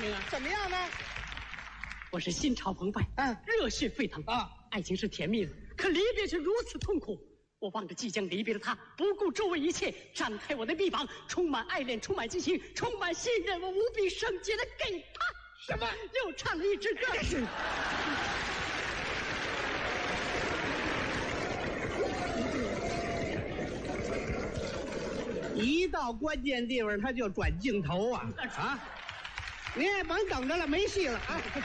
情啊？ 怎么样呢？ 我是心潮澎湃，热血沸腾啊！爱情是甜蜜的，可离别却如此痛苦。我望着即将离别的他，不顾周围一切，张开我的臂膀，充满爱恋，充满激情，充满信任，我无比圣洁的给他。 什么？ 又唱了一支歌。 一到关键地方他就转镜头啊！啊，您也甭等着了，没戏了啊！